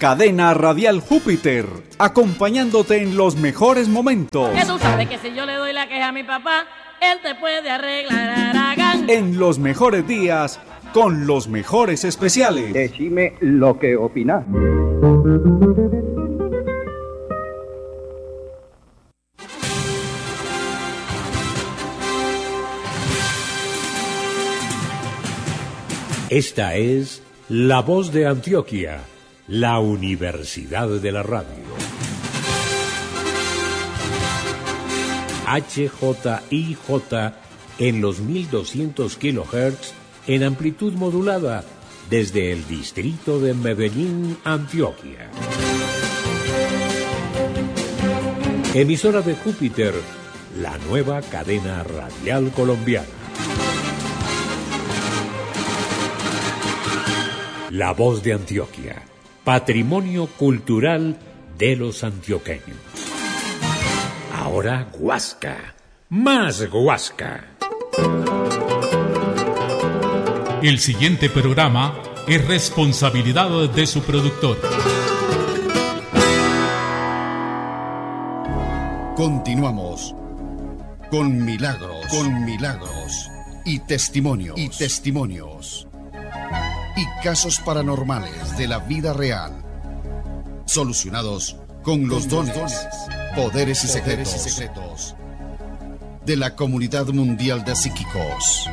Cadena Radial Júpiter, acompañándote en los mejores momentos. Que tú sabes que si yo le doy la queja a mi papá, él te puede arreglar, Aragán. En los mejores días, con los mejores especiales. Decime lo que opinás. Esta es La Voz de Antioquia, la Universidad de la Radio. HJIJ en los 1200 kHz en amplitud modulada desde el distrito de Medellín, Antioquia. Emisora de Júpiter, la nueva cadena radial colombiana. La Voz de Antioquia, patrimonio cultural de los antioqueños. Ahora Guasca, más Guasca. El siguiente programa es responsabilidad de su productor. Continuamos con milagros y testimonios y casos paranormales de la vida real, solucionados con los dones, poderes y secretos de la comunidad mundial de psíquicos.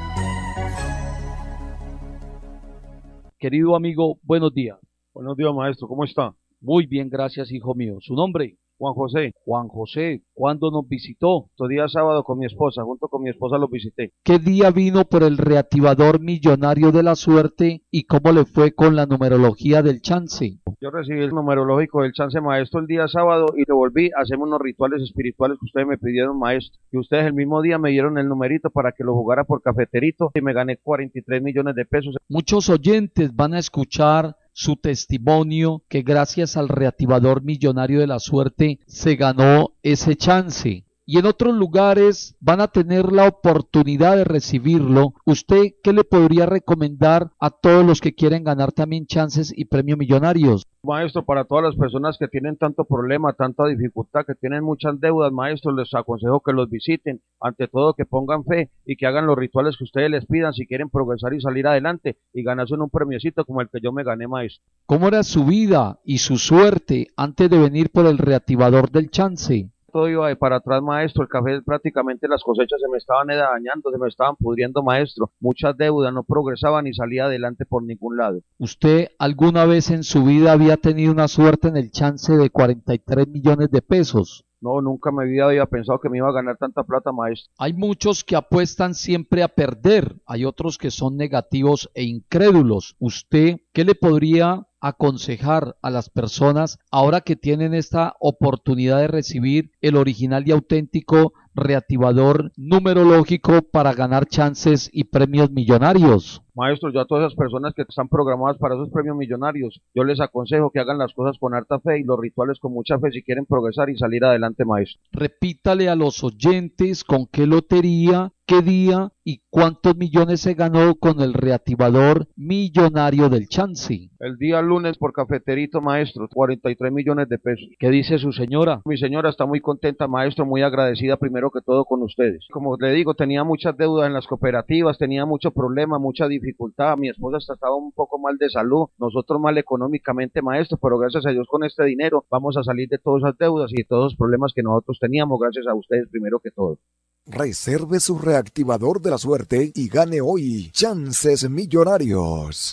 Querido amigo, buenos días. Buenos días, maestro, ¿cómo está? Muy bien, gracias, hijo mío. ¿Su nombre? Juan José. Juan José, ¿cuándo nos visitó? Estos días sábado con mi esposa, junto con mi esposa lo visité. ¿Qué día vino por el reactivador millonario de la suerte y cómo le fue con la numerología del chance? Yo recibí el numerológico del chance, maestro, el día sábado y devolví. Hacemos unos rituales espirituales que ustedes me pidieron, maestro. Y ustedes el mismo día me dieron el numerito para que lo jugara por cafeterito y me gané 43 millones de pesos. Muchos oyentes van a escuchar su testimonio que gracias al reactivador millonario de la suerte se ganó ese chance. Y en otros lugares van a tener la oportunidad de recibirlo. ¿Usted qué le podría recomendar a todos los que quieren ganar también chances y premios millonarios? Maestro, para todas las personas que tienen tanto problema, tanta dificultad, que tienen muchas deudas, maestro, les aconsejo que los visiten, ante todo que pongan fe y que hagan los rituales que ustedes les pidan si quieren progresar y salir adelante y ganarse un premiecito como el que yo me gané, maestro. ¿Cómo era su vida y su suerte antes de venir por el reactivador del chance? Todo iba de para atrás, maestro. El café, prácticamente las cosechas se me estaban dañando, se me estaban pudriendo, maestro. Muchas deudas, no progresaba ni salía adelante por ningún lado. ¿Usted alguna vez en su vida había tenido una suerte en el chance de 43 millones de pesos? No, nunca en mi vida había pensado que me iba a ganar tanta plata, maestro. Hay muchos que apuestan siempre a perder, hay otros que son negativos e incrédulos. ¿Usted qué le podría aconsejar a las personas ahora que tienen esta oportunidad de recibir el original y auténtico reactivador numerológico para ganar chances y premios millonarios? Maestro, yo a todas esas personas que están programadas para esos premios millonarios, yo les aconsejo que hagan las cosas con harta fe y los rituales con mucha fe si quieren progresar y salir adelante, maestro. Repítale a los oyentes con qué lotería, qué día y cuántos millones se ganó con el reactivador millonario del chance. El día lunes por cafeterito, maestro, 43 millones de pesos. ¿Qué dice su señora? Mi señora está muy contenta, maestro, muy agradecida primero que todo con ustedes. Como le digo, tenía muchas deudas en las cooperativas, tenía mucho problema, mucha dificultad. Mi esposa estaba un poco mal de salud, nosotros mal económicamente, maestro, pero gracias a Dios con este dinero vamos a salir de todas esas deudas y de todos los problemas que nosotros teníamos, gracias a ustedes primero que todo. Reserve su reactivador de la suerte y gane hoy chances millonarios.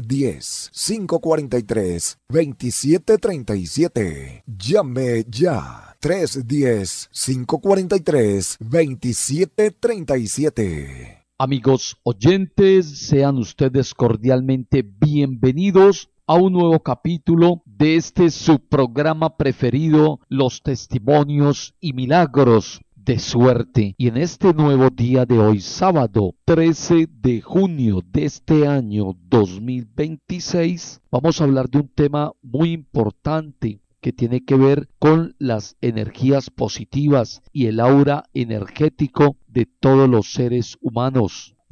310-543-2737. Llame ya. 310-543-2737. Amigos oyentes, sean ustedes cordialmente bienvenidos a un nuevo capítulo de este su programa preferido, Los Testimonios y Milagros de Suerte. Y en este nuevo día de hoy, sábado 13 de junio de este año 2026, vamos a hablar de un tema muy importante que tiene que ver con las energías positivas y el aura energético de todos los seres humanos.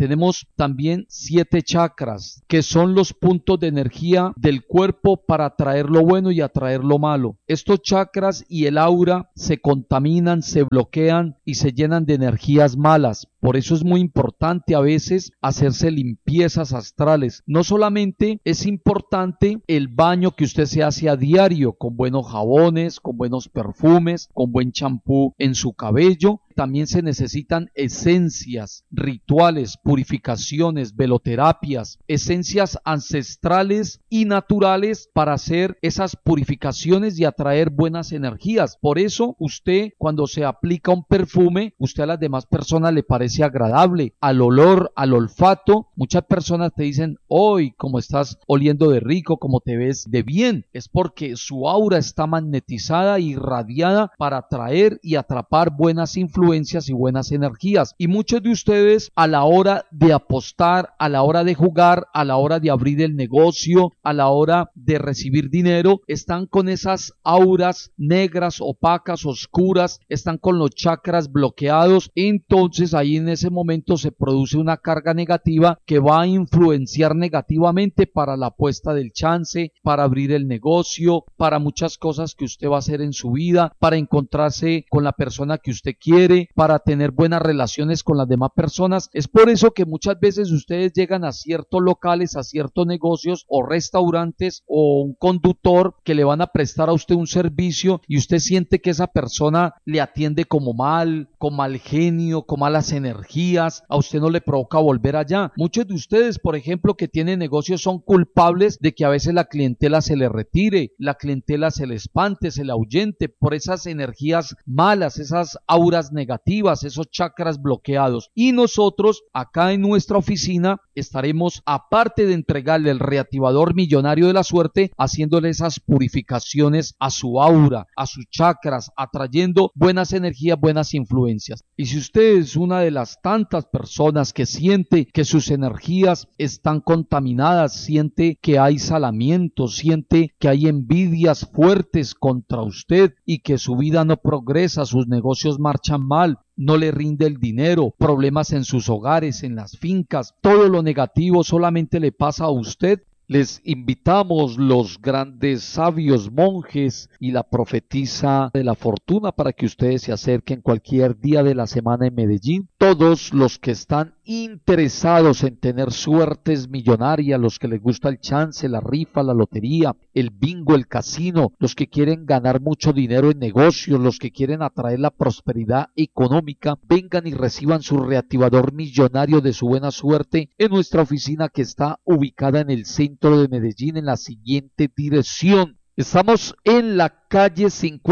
Tenemos también 7 chakras, que son los puntos de energía del cuerpo para atraer lo bueno y atraer lo malo. Estos chakras y el aura se contaminan, se bloquean y se llenan de energías malas. Por eso es muy importante a veces hacerse limpiezas astrales. No solamente es importante el baño que usted se hace a diario, con buenos jabones, con buenos perfumes, con buen champú en su cabello. También se necesitan esencias, rituales, purificaciones, veloterapias, esencias ancestrales y naturales para hacer esas purificaciones y atraer buenas energías. Por eso usted, cuando se aplica un perfume, usted a las demás personas le parece agradable, al olor, al olfato. Muchas personas te dicen: hoy, como estás oliendo de rico, como te ves de bien. Es porque su aura está magnetizada y irradiada para atraer y atrapar buenas influencias y buenas energías. Y muchos de ustedes, a la hora de apostar, a la hora de jugar, a la hora de abrir el negocio, a la hora de recibir dinero, están con esas auras negras, opacas, oscuras, están con los chakras bloqueados. Entonces ahí en ese momento se produce una carga negativa que va a influenciar negativamente para la apuesta del chance, para abrir el negocio, para muchas cosas que usted va a hacer en su vida, para encontrarse con la persona que usted quiere, para tener buenas relaciones con las demás personas. Es por eso que muchas veces ustedes llegan a ciertos locales, a ciertos negocios o restaurantes, o un conductor que le van a prestar a usted un servicio y usted siente que esa persona le atiende como mal, con mal genio, con malas energías. A usted no le provoca volver allá. Muchos de ustedes, por ejemplo, que tienen negocios, son culpables de que a veces la clientela se le retire, la clientela se le espante, se le ahuyente por esas energías malas, esas auras negativas, esos chakras bloqueados. Y nosotros acá en nuestra oficina estaremos, aparte de entregarle el reactivador millonario de la suerte, haciéndole esas purificaciones a su aura, a sus chakras, atrayendo buenas energías, buenas influencias. Y si usted es una de las tantas personas que siente que sus energías están contaminadas, siente que hay salamientos, siente que hay envidias fuertes contra usted y que su vida no progresa, sus negocios marchan mal, no le rinde el dinero, problemas en sus hogares, en las fincas, todo lo negativo solamente le pasa a usted, les invitamos los grandes sabios monjes y la profetisa de la fortuna para que ustedes se acerquen cualquier día de la semana en Medellín. Todos los que están interesados en tener suertes millonarias, los que les gusta el chance, la rifa, la lotería, el bingo, el casino, los que quieren ganar mucho dinero en negocios, los que quieren atraer la prosperidad económica, vengan y reciban su reactivador millonario de su buena suerte en nuestra oficina que está ubicada en el centro de Medellín en la siguiente dirección. Estamos en la calle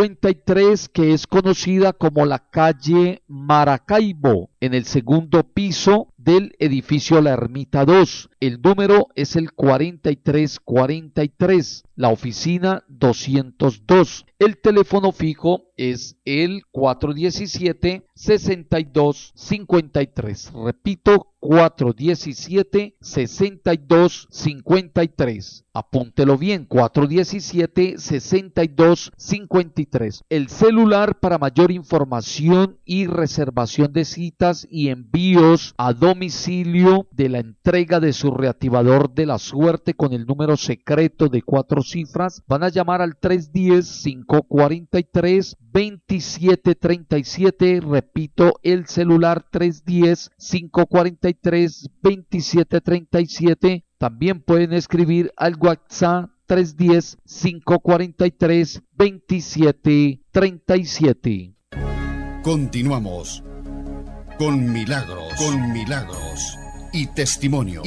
53, que es conocida como la calle Maracaibo, en el segundo piso del edificio La Ermita 2. El número es el 4343, la oficina 202. El teléfono fijo es el 417-6253. Repito, 417-6253. Apúntelo bien, 417-6253. El celular para mayor información y reservación de citas y envíos a domicilio de la entrega de su reactivador de la suerte con el número secreto de 4 cifras. Van a llamar al 310-543-2737. Repito, el celular 310-543-2737. También pueden escribir al WhatsApp 310-543-2737. Continuamos con milagros y testimonios.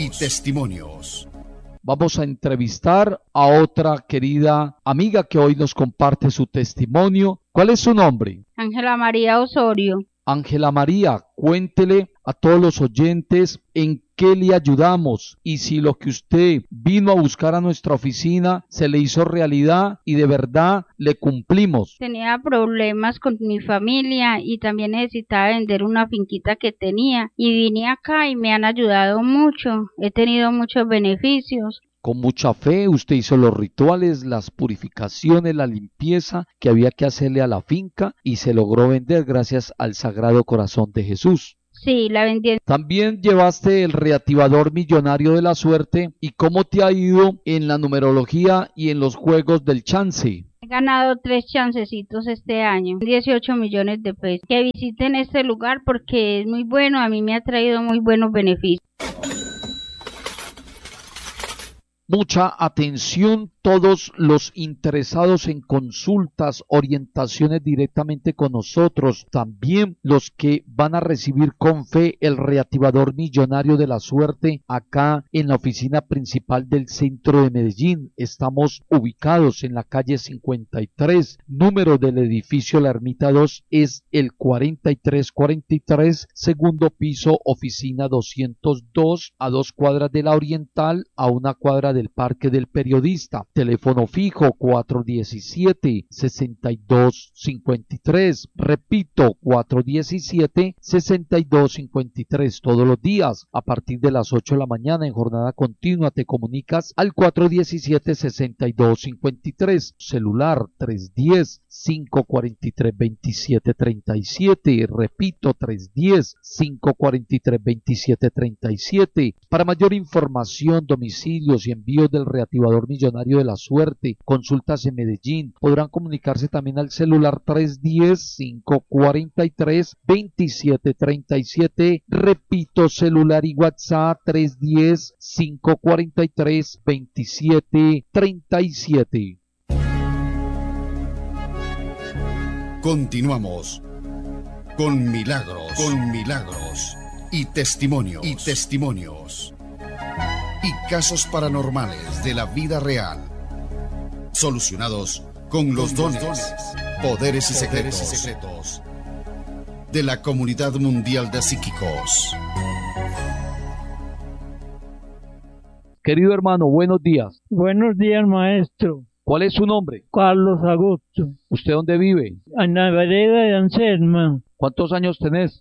Vamos a entrevistar a otra querida amiga que hoy nos comparte su testimonio. ¿Cuál es su nombre? Ángela María Osorio. Ángela María, cuéntele a todos los oyentes en qué le ayudamos y si lo que usted vino a buscar a nuestra oficina se le hizo realidad y de verdad le cumplimos. Tenía problemas con mi familia y también necesitaba vender una finquita que tenía y vine acá y me han ayudado mucho. He tenido muchos beneficios. Con mucha fe usted hizo los rituales, las purificaciones, la limpieza que había que hacerle a la finca y se logró vender gracias al Sagrado Corazón de Jesús. Sí, la vendí. También llevaste el reactivador millonario de la suerte. ¿Y cómo te ha ido en la numerología y en los juegos del chance? He ganado 3 chancecitos este año, 18 millones de pesos. Que visiten este lugar porque es muy bueno, a mí me ha traído muy buenos beneficios. Mucha atención todos los interesados en consultas, orientaciones directamente con nosotros, también los que van a recibir con fe el reactivador millonario de la suerte acá en la oficina principal del centro de Medellín. Estamos ubicados en la calle 53, número del edificio La Ermita 2 es el 4343, segundo piso, oficina 202, a 2 cuadras de la Oriental, a 1 cuadra del Parque del Periodista. Teléfono fijo 417-6253. Repito, 417-6253. Todos los días a partir de las 8 de la mañana en jornada continua te comunicas al 417-6253. Celular 310-543-2737. Repito, 310-543-2737. Para mayor información, domicilios y envíos del reactivador millonario de la suerte, consultas en Medellín, podrán comunicarse también al celular 310-543-2737. Repito, celular y WhatsApp 310-543-2737. Continuamos con milagros y testimonios y casos paranormales de la vida real, solucionados con los dones, poderes y secretos de la Comunidad Mundial de Psíquicos. Querido hermano, buenos días. Buenos días, maestro. ¿Cuál es su nombre? Carlos Augusto. ¿Usted dónde vive? En la vereda de Anselma. ¿Cuántos años tenés?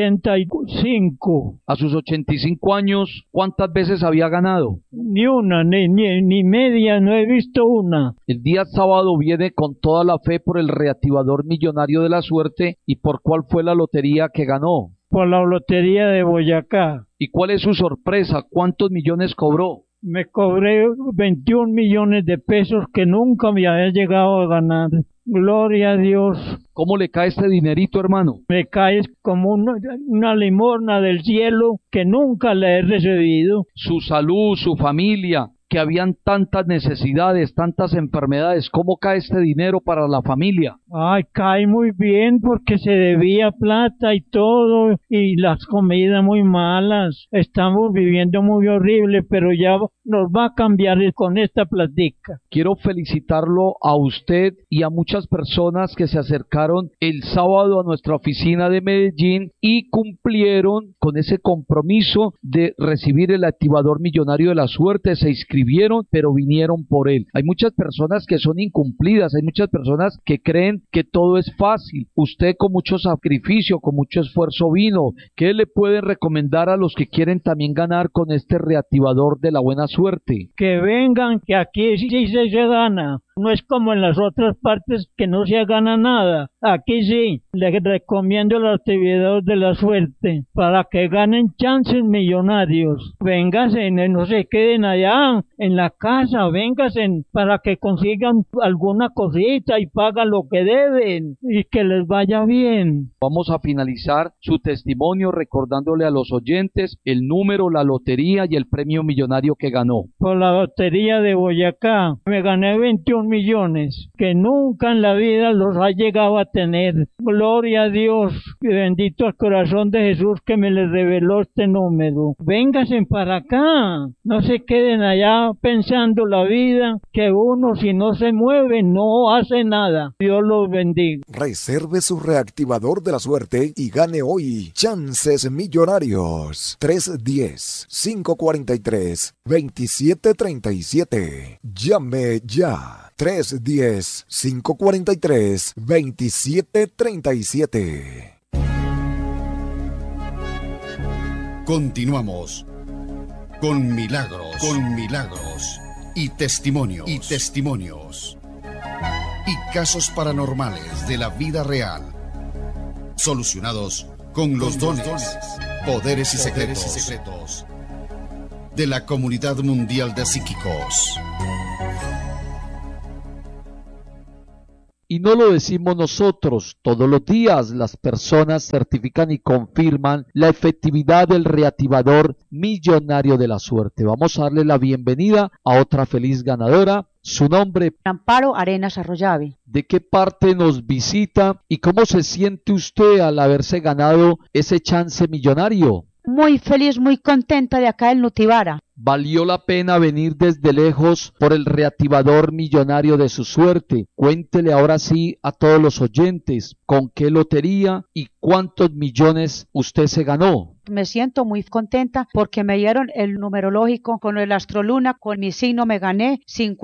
85. A sus 85 años, ¿cuántas veces había ganado? Ni una, ni media, no he visto una. El día sábado viene con toda la fe por el reactivador millonario de la suerte. ¿Y por cuál fue la lotería que ganó? Por la lotería de Boyacá. ¿Y cuál es su sorpresa? ¿Cuántos millones cobró? Me cobré 21 millones de pesos que nunca me había llegado a ganar. Gloria a Dios. ¿Cómo le cae este dinerito, hermano? Me cae como una limosna del cielo que nunca la he recibido. Su salud, su familia, que habían tantas necesidades, tantas enfermedades. ¿Cómo cae este dinero para la familia? Ay, cae muy bien porque se debía plata y todo, y las comidas muy malas. Estamos viviendo muy horrible, pero ya nos va a cambiar con esta platica. Quiero felicitarlo a usted y a muchas personas que se acercaron el sábado a nuestra oficina de Medellín y cumplieron con ese compromiso de recibir el activador millonario de la suerte. Se inscribieron, pero vinieron por él. Hay muchas personas que son incumplidas, hay muchas personas que creen que todo es fácil. Usted con mucho sacrificio, con mucho esfuerzo vino. ¿Qué le pueden recomendar a los que quieren también ganar con este reactivador de la buena suerte? Que vengan, que aquí sí se gana. No es como en las otras partes que no se gana nada. Aquí sí. Les recomiendo la actividad de la suerte para que ganen chances millonarios. Vénganse, no se queden allá en la casa. Vénganse para que consigan alguna cosita y pagan lo que deben y que les vaya bien. Vamos a finalizar su testimonio recordándole a los oyentes el número, la lotería y el premio millonario que ganó. Por la lotería de Boyacá me gané 21 millones que nunca en la vida los ha llegado a tener. Gloria a Dios y bendito el corazón de Jesús que me les reveló este número. Vénganse para acá, no se queden allá pensando la vida que uno si no se mueve no hace nada. Dios los bendiga. Reserve su reactivador de la suerte y gane hoy chances millonarios. 310-543-2737. Llame ya. 310-543-2737. Continuamos con milagros y testimonios y casos paranormales de la vida real, solucionados con los dones, Poderes y secretos de la Comunidad Mundial de Psíquicos. Y no lo decimos nosotros, todos los días las personas certifican y confirman la efectividad del reactivador millonario de la suerte. Vamos a darle la bienvenida a otra feliz ganadora. Su nombre: Amparo Arenas Arroyave. ¿De qué parte nos visita y cómo se siente usted al haberse ganado ese chance millonario? Muy feliz, muy contenta de acá del Nutibara. ¿Valió la pena venir desde lejos por el reactivador millonario de su suerte? Cuéntele ahora sí a todos los oyentes con qué lotería y cuántos millones usted se ganó. Me siento muy contenta porque me dieron el numerológico con el Astroluna, con mi signo me gané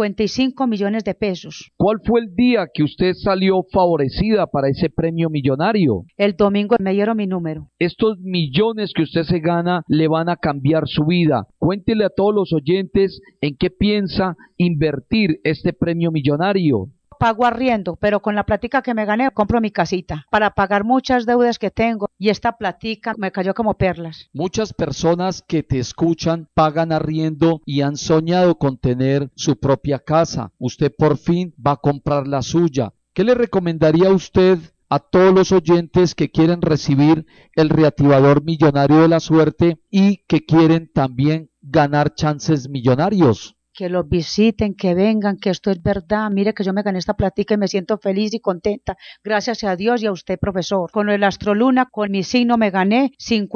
55 millones de pesos. ¿Cuál fue el día que usted salió favorecida para ese premio millonario? El domingo me dieron mi número. Estos millones que usted se gana le van a cambiar su vida. Cuéntele a todos los oyentes en qué piensa invertir este premio millonario. Pago arriendo, pero con la platica que me gané compro mi casita para pagar muchas deudas que tengo y esta platica me cayó como perlas. Muchas personas que te escuchan pagan arriendo y han soñado con tener su propia casa. Usted por fin va a comprar la suya. ¿Qué le recomendaría usted a todos los oyentes que quieren recibir el reactivador millonario de la suerte y que quieren también ganar chances millonarios? Que los visiten, que vengan, que esto es verdad. Mire que yo me gané esta platica y me siento feliz y contenta. Gracias a Dios y a usted, profesor. Con el Astroluna, con mi signo me gané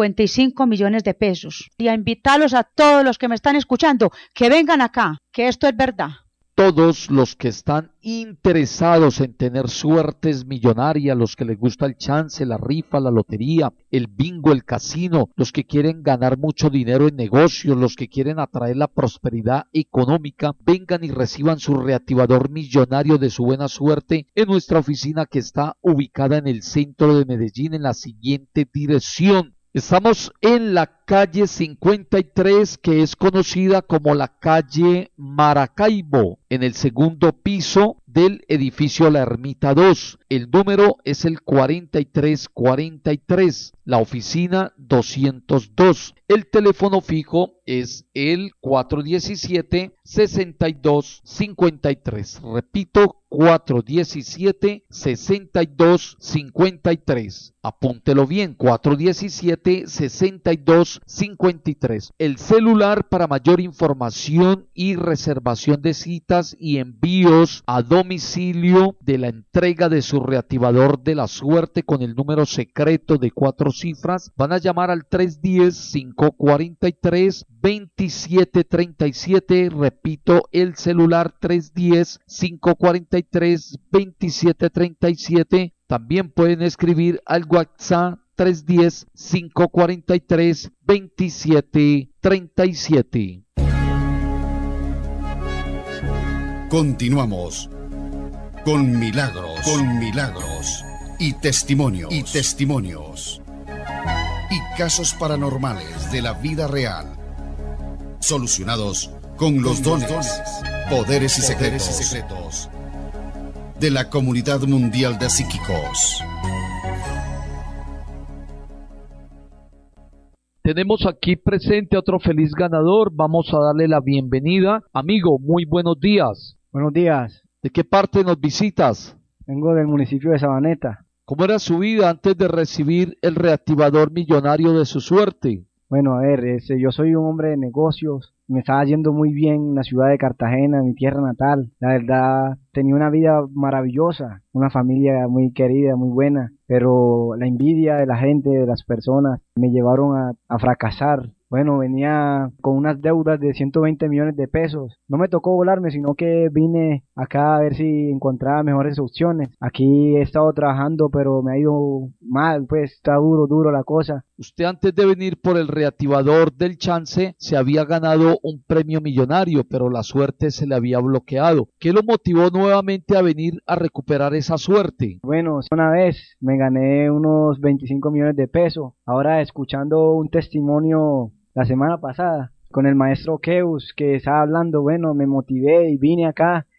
55 millones de pesos. Y a invitarlos a todos los que me están escuchando, que vengan acá, que esto es verdad. Todos los que están interesados en tener suertes millonarias, los que les gusta el chance, la rifa, la lotería, el bingo, el casino, los que quieren ganar mucho dinero en negocios, los que quieren atraer la prosperidad económica, vengan y reciban su reactivador millonario de su buena suerte en nuestra oficina que está ubicada en el centro de Medellín en la siguiente dirección. Estamos en la calle 53, que es conocida como la calle Maracaibo, en el segundo piso del edificio La Ermita 2. El número es el 4343, la oficina 202. El teléfono fijo es el 417-6253. Repito, 417-6253. Apúntelo bien, 417-6253. El celular para mayor información y reservación de citas y envíos a domicilio de la entrega de su reactivador de la suerte con el número secreto de 4 cifras. Van a llamar al 310-543-2737. Repito, el celular 310-543-2737. También pueden escribir al WhatsApp 310-543-2737. Continuamos con milagros y testimonios y casos paranormales de la vida real, solucionados con los dones, poderes y secretos de la Comunidad Mundial de Psíquicos. Tenemos aquí presente a otro feliz ganador. Vamos a darle la bienvenida. Amigo, muy buenos días. Buenos días. ¿De qué parte nos visitas? Vengo del municipio de Sabaneta. ¿Cómo era su vida antes de recibir el reactivador millonario de su suerte? Bueno, a ver, yo soy un hombre de negocios. Me estaba yendo muy bien en la ciudad de Cartagena, mi tierra natal. La verdad, tenía una vida maravillosa, una familia muy querida, muy buena. Pero la envidia de la gente, de las personas, me llevaron a fracasar. Bueno, venía con unas deudas de 120 millones de pesos. No me tocó volarme, sino que vine acá a ver si encontraba mejores opciones. Aquí he estado trabajando, pero me ha ido mal, pues está duro la cosa. Usted antes de venir por el reactivador del chance se había ganado un premio millonario, pero la suerte se le había bloqueado. ¿Qué lo motivó nuevamente a venir a recuperar esa suerte? Bueno, una vez me gané unos 25 millones de pesos. Ahora escuchando un testimonio la semana pasada con el maestro Keus que estaba hablando, bueno, me motivé y vine acá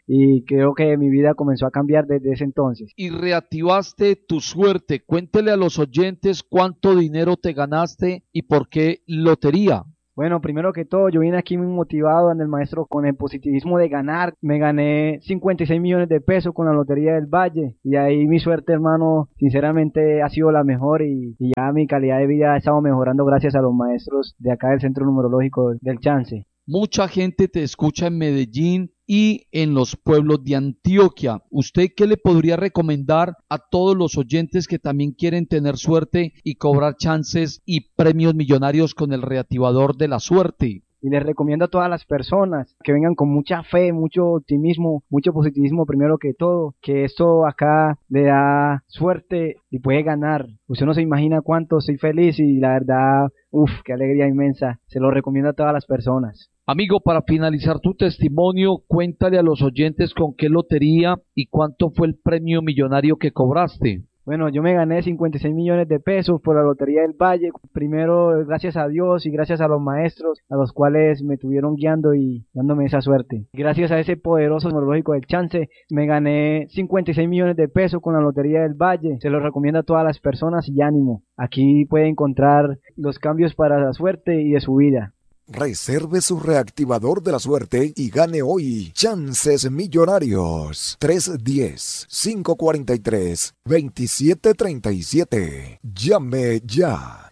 y creo que mi vida comenzó a cambiar desde ese entonces. Y reactivaste tu suerte. Cuéntele a los oyentes cuánto dinero te ganaste y por qué lotería. Bueno, primero que todo, yo vine aquí muy motivado en el maestro con el positivismo de ganar. Me gané 56 millones de pesos con la Lotería del Valle y ahí mi suerte, hermano, sinceramente ha sido la mejor y ya mi calidad de vida ha estado mejorando gracias a los maestros de acá del Centro Numerológico del Chance. Mucha gente te escucha en Medellín y en los pueblos de Antioquia. ¿Usted qué le podría recomendar a todos los oyentes que también quieren tener suerte y cobrar chances y premios millonarios con el reactivador de la suerte? Y les recomiendo a todas las personas que vengan con mucha fe, mucho optimismo, mucho positivismo primero que todo, que esto acá le da suerte y puede ganar. Usted no se imagina cuánto soy feliz y la verdad, qué alegría inmensa. Se lo recomiendo a todas las personas. Amigo, para finalizar tu testimonio, cuéntale a los oyentes con qué lotería y cuánto fue el premio millonario que cobraste. Bueno, yo me gané 56 millones de pesos por la Lotería del Valle. Primero, gracias a Dios y gracias a los maestros, a los cuales me tuvieron guiando y dándome esa suerte. Gracias a ese poderoso numerológico del Chance, me gané 56 millones de pesos con la Lotería del Valle. Se lo recomiendo a todas las personas y ánimo. Aquí puede encontrar los cambios para la suerte y de su vida. Reserve su reactivador de la suerte y gane hoy chances millonarios. 310-543-2737. Llame ya.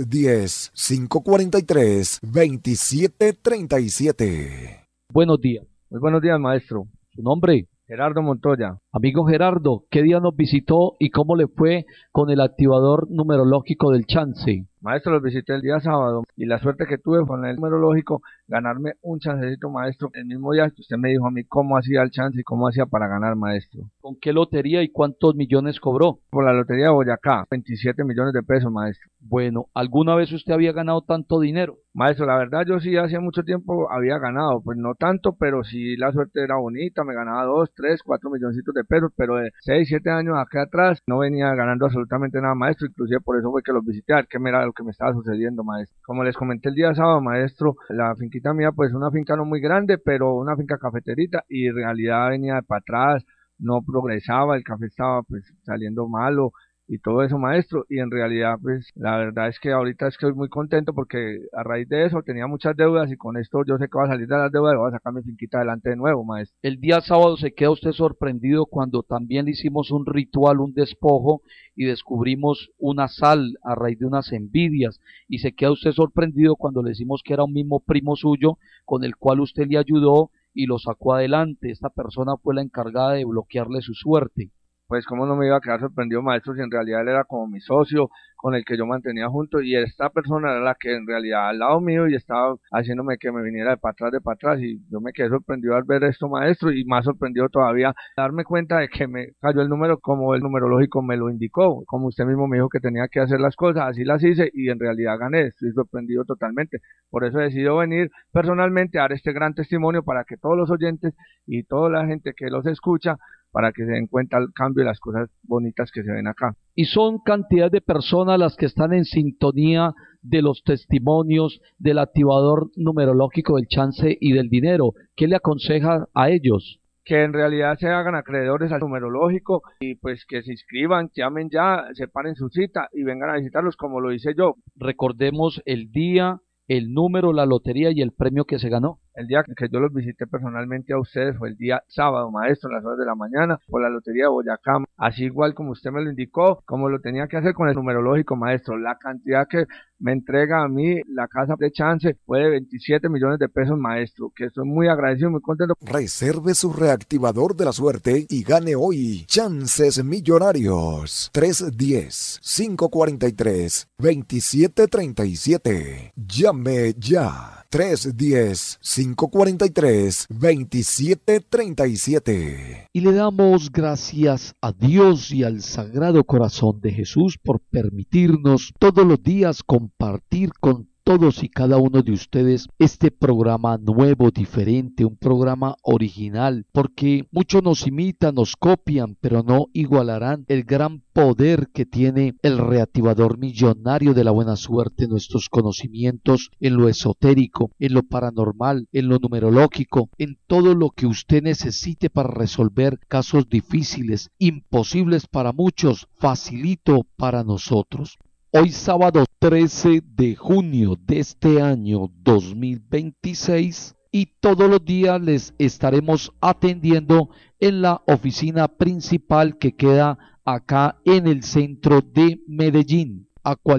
310-543-2737. Buenos días. Muy buenos días, maestro. ¿Su nombre? Gerardo Montoya. Amigo Gerardo, ¿qué día nos visitó y cómo le fue con el activador numerológico del Chance? Maestro, los visité el día sábado y la suerte que tuve con el numerológico, ganarme un chancecito, maestro, el mismo día que usted me dijo a mí cómo hacía el chance y cómo hacía para ganar, maestro. ¿Con qué lotería y cuántos millones cobró? Por la Lotería de Boyacá, 27 millones de pesos, maestro. Bueno, ¿alguna vez usted había ganado tanto dinero? Maestro, la verdad yo sí hacía mucho tiempo había ganado, pues no tanto, pero sí la suerte era bonita, me ganaba 2, 3, 4 milloncitos de pesos, pero de 6, 7 años acá atrás no venía ganando absolutamente nada, maestro, inclusive por eso fue que los visité, a ver qué era lo que me estaba sucediendo, maestro. Como les comenté el día sábado, maestro, la finquita mía pues una finca no muy grande, pero una finca cafeterita y en realidad venía para atrás, no progresaba, el café estaba pues saliendo malo y todo eso, maestro, y en realidad pues la verdad es que ahorita estoy muy contento porque a raíz de eso tenía muchas deudas y con esto yo sé que voy a salir de las deudas y voy a sacar mi finquita adelante de nuevo, maestro. El día sábado se queda usted sorprendido cuando también le hicimos un ritual, un despojo y descubrimos una sal a raíz de unas envidias y se queda usted sorprendido cuando le decimos que era un mismo primo suyo con el cual usted le ayudó y lo sacó adelante. Esta persona fue la encargada de bloquearle su suerte. Pues cómo no me iba a quedar sorprendido, maestro, si en realidad él era como mi socio, con el que yo mantenía junto, y esta persona era la que en realidad al lado mío y estaba haciéndome que me viniera de para atrás, y yo me quedé sorprendido al ver esto, maestro, y más sorprendido todavía darme cuenta de que me cayó el número como el numerológico me lo indicó, como usted mismo me dijo que tenía que hacer las cosas, así las hice, y en realidad gané, estoy sorprendido totalmente, por eso he decidido venir personalmente a dar este gran testimonio para que todos los oyentes y toda la gente que los escucha, para que se den cuenta el cambio y las cosas bonitas que se ven acá. Y son cantidad de personas las que están en sintonía de los testimonios del activador numerológico del Chance y del dinero. ¿Qué le aconseja a ellos? Que en realidad se hagan acreedores al numerológico y pues que se inscriban, llamen ya, separen su cita y vengan a visitarlos como lo hice yo. Recordemos el día, el número, la lotería y el premio que se ganó. El día que yo los visité personalmente a ustedes fue el día sábado, maestro, a las horas de la mañana, por la Lotería de Boyacá, así igual como usted me lo indicó, como lo tenía que hacer con el numerológico, maestro. La cantidad que me entrega a mí la casa de Chance fue de 27 millones de pesos, maestro, que estoy muy agradecido, muy contento. Reserve su reactivador de la suerte y gane hoy chances millonarios. 310-543-2737. Llame ya. 310-543-2737. Y le damos gracias a Dios y al Sagrado Corazón de Jesús por permitirnos todos los días compartir con todos y cada uno de ustedes este programa nuevo, diferente, un programa original, porque muchos nos imitan, nos copian, pero no igualarán el gran poder que tiene el reactivador millonario de la buena suerte, nuestros conocimientos en lo esotérico, en lo paranormal, en lo numerológico, en todo lo que usted necesite para resolver casos difíciles, imposibles para muchos, facilito para nosotros. Hoy sábado 13 de junio de este año 2026 y todos los días les estaremos atendiendo en la oficina principal que queda acá en el centro de Medellín. A